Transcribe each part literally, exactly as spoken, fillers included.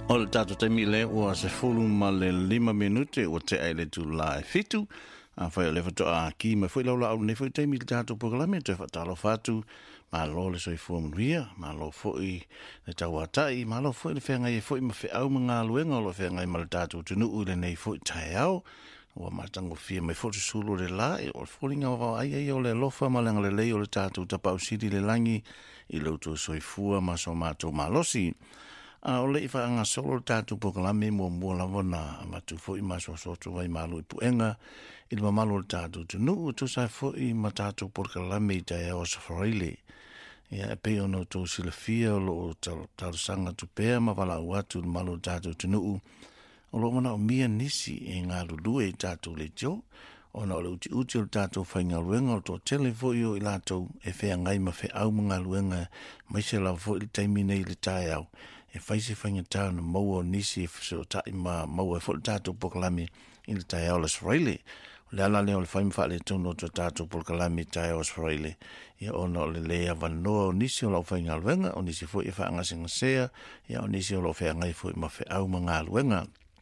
O le tato taimi le ua se fulu ma le lima minute o te ai le tu la e fitu. A whai o le fato a ki ma whai laula au ne whai taimi le tato pokalame te whatalo fatu. Ma lo le soi fua manuia, ma lo fwoi le tau atai, ma lo fwoi le whenga e fwoi ma whi au mga luenga o lo whenga i ma le tato tunu u le nei fwoi tai au. Ua matango fia mai fwoi sulu le la e o le fwoi ngā wau ai ai o le lofa ma lenga le lei o le tato tapau siri le langi i lautu soi fua ma so mato malosi. A o le ifa anga solo tatu pokalame mo mo lavona matu fo i maso soto vai malu i puenga i le malu tatu tunu tu sai fo i matatu pokalame ta e o safarele ia pe ono to silafia lo tau sanga tu pe ma vala watu malu tatu tunu o lo mana o mia nisi e nga lulu e tatu le jo ona o le uti uti o tatu whainga luenga o to tele fo i o i lato e whea ngai ma whea au mga luenga mai se la fo i taimine i le tai au e faise whainga tau na maua nisi e so tai ma maua e fo tatu pokalame i le tai au le sraile o le ala leo le whaim wha le tono to tatu pokalame tai au sraile ia ona o le lea vanoa o nisi o lau whainga luenga o nisi fo i whaanga singa sea ia o nisi o lau whea ngai fo i ma whea au mga luenga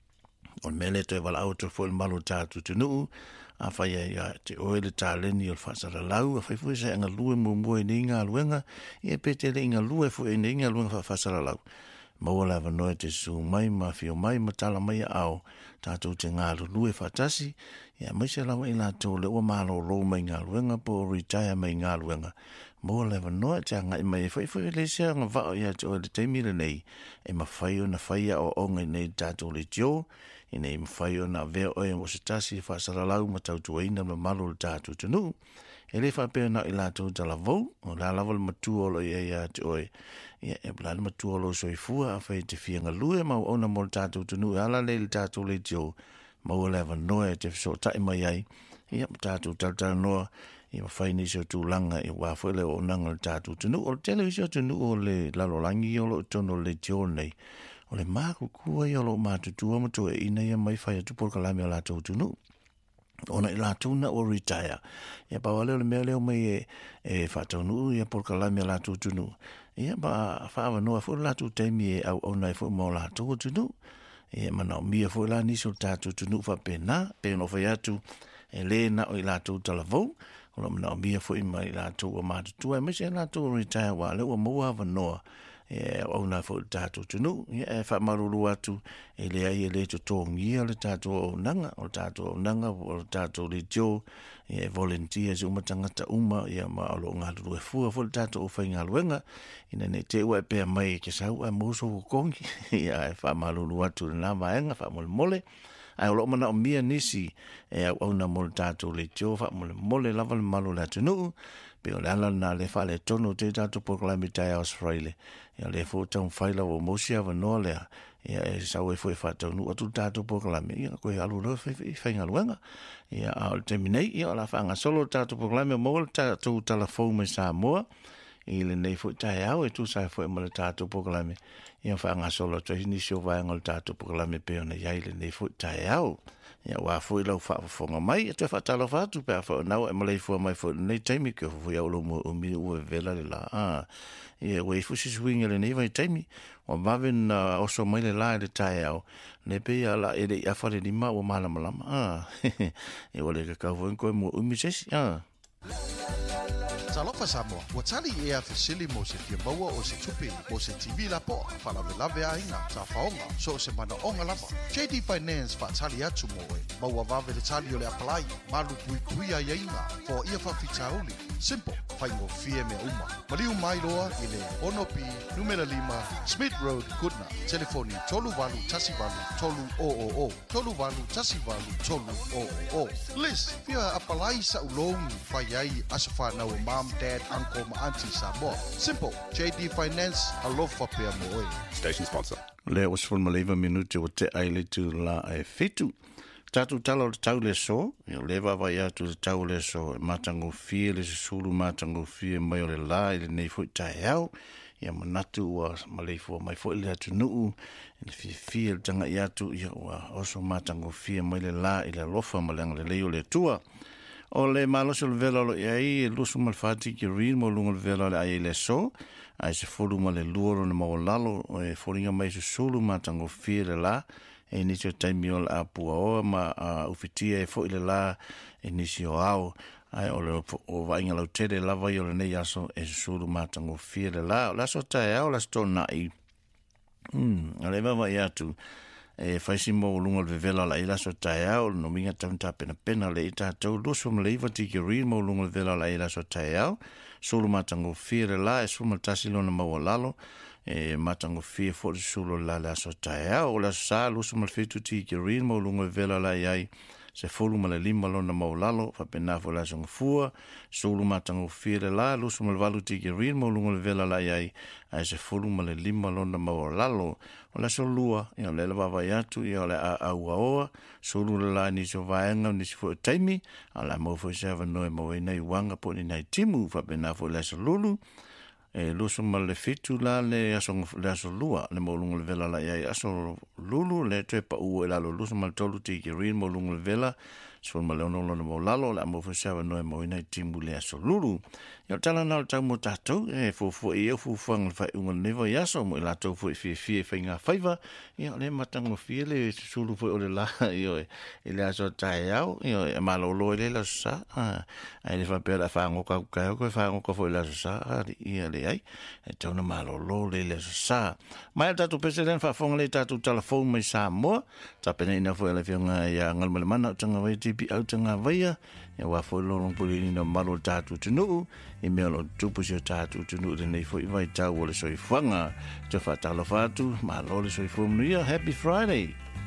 o mele to e wala auto fo i malu tatu tunu a whai ia te oele tāleni o le whaasara lau a whai fo i sa anga lue mo mua i ni ngā luenga ia pete le inga lue fo i ni ngā luenga whaasara lau maua lava noe te su mai ma fio mai ma tala mai au tātou te ngā lulu e whatasi ia mai se lawa i lātou le ua mālo lo mai ngā luenga po retire mai ngā luenga maua lava noe te ngai mai e whai whai le sea ngā vao ia te o le teimile nei e ma whai o na whai o onga nei tātou le tio i nei ma whai o na veo oe o se tasi whaasara lau ma tautu aina ma malo le tātou tunu e le whapea na i lātou tala vau o la lava le matuolo ia ia te oe ia e bla le matuolo soifua a whai te whianga lue mau ona mo le tātou tunu e ala le le tātou le tio mau lewa noe te so tai mai ai ia tātou tautara noa ia ma whai nisi o tūlanga i wafo le o nanga le tātou tunu o le televisio tunu o le lalolangi o lo tono le tio nei o le māku kua i o lo mātutua matua e ina ia mai whai atu porkalame o lātou tunu ona i lātuna o retire. Ia pa wale o le mea leo mai e, e whātaunu ia porkalame a lātou tunu. Ia pa whaawa noa fo lātou taimi e au au nai fo mo lātou tunu. Ia mana o mia fo la niso tātou tunu wha pena, pe no whai atu e le na o i lātou talavou. Ona mana o mia fo i mai lātou o mātutua. E mai se lātou o retire wa leo o moa wa noa. E au nai fo tātou tunu. Ia e wha maruru atu e le ai e le to tongia le tātou o nanga, o tātou o nanga, o tātou le jo, e volunteers uma tangata uma, ia ma alo ngā lulu e fua, fo le tātou o whai ngā luenga, ina ne te ua e pēr mai ke sau a moso o kongi, ia e wha maruru atu le nā vaenga, wha mole mole, ai o lo mana o mia nisi e au au na mole tātou le jo, wha mole mole lava le malo le atunu, pe o le ala na le wha le tono te tātou pokalame tai au sfraile, ia le fo tau whaila o mosia wa noa lea, ia e sau e fo e whatau nu atu tātou pokalame, ia koe alu roa whainga luenga, ia a o te minei, ia o la whaanga solo tātou pokalame o maua tātou talafou me Samoa, i le nei fo tai au e tu sai fo e male tātou pokalame, ia whaanga solo tu hini sio vaenga le tātou pokalame pe ona iai le nei fo tai au, ia wa fo i lau whaafonga mai, e tu e whaatalo whatu pe a fo nau e malei fo mai fo nei taimi ki o fo i aulo mo o mi ue vela le la, ah, ia wei fusi swinga le nei vai taimi, o maven uh, oso mai le la le tai au, ne pe ia la e le iafare ni ma o malama lama, ah, e wale ka kau koe mo umi sesi, ah. Talofa Samoa, ua tali e a fesili mo se fia maua o se tupi mo se T V la po, whalave lave a inga, ta whaonga, so se mana onga lava. J D Finance wha tali atu mo e, maua vave le tali o le apply, malu pui pui a inga, for ia whawhitauli. Simple, whaingo fie mea uma. Maliu mai loa i le Onopi, numera lima, Smith Road, Kutna. Telefoni tolu valu tasi valu tolu o o o. Tolu valu tasi valu tolu o o o. Liz, fia apply sa ulongi, whaiai asafa na o mam, dad, uncle, ma auntie Samoa. Simple, J D Finance, alofa pea mo e. Station sponsor. Le o sfol maleva minute o te aile tu la e fitu. Tatu tala o te tau le so, i o lewa vai atu le tau le so, e matango fie le se sulu matango fie mai o le la, i le nei fui tae au, ia manatu ua maleifu mai fui le atu nuu, i le fie fie le tanga i atu, ia ua oso matango fie mai le la, i le lofa malanga le leo le tua, O le maloso le vela lo iai e lusu mal fati ki rin mo lunga le vela le ai le so. Ai se folu ma le luoro le mo lalo e foringa mai se sulu ma tango fie le la. E nisi o taimi o le apua oa ma uh, ufitia e fo i le la e nisi o au. Ai o le o vainga lau tere lava i o le nei aso e se sulu ma tango fie le la. O la so tae au la sto na i. Hmm, ale vava i atu. E faisi mo lunga le vela la ila so tae au no minga tamta pena pena le ita tau lusu ma le iwa tiki rin mo lunga le vela la ila so tae au. Sulu ma tango fie le la e sulu tasilo na maua lalo. E matango fie fo le sulu la la so tae au. O la sa lusu ma le fitu tiki rin mo lunga le vela la iai. Se fulu ma le lima lona maulalo, fa pena fo la songa fua, sulu matango fire la, lusu ma le valu tiki rin mo lunga le vela la iai, ai se fulu ma le lima lona maulalo, o la so lua, ia le lava vai atu, ia le a au aoa, sulu le la ni so vaenga, ni si fo taimi, ala mo fo sewa noe mo e nei wanga po ni nei timu, fa pena fo la so lulu, e lusu ma le fitu la le aso le aso lua le mo lunga le vela la ia aso lulu le trepa u e lalo lusu ma le tolu tiki rin mo lunga le vela so ma le ono lona mo lalo la mo fo no mo ina timu le aso lulu ia tala na tau mo tatou e fo fo e fu fang fa unga nevo ia so mo la tau fo fi fi fa nga faiva ia le matango fi le sulu fo o le la io e le aso tai au io e malo lo le la sa ai le fa pera fa ngo ka ka ko fa ngo ko fo la sa ia le ai e tau na malo lo le le sa mai tatu president fa fong le tatu telefon mai sa mo ta pena ina fo le fianga ia ngal mal mana tanga vai tipi au tanga vai ia wa fo lo long puli ni no malo tatu tunu e me lo tupu se tatu tunu de nei fo i vai tau o le soi fanga te fa talo fatu ma lo le soi fo mnia happy Friday.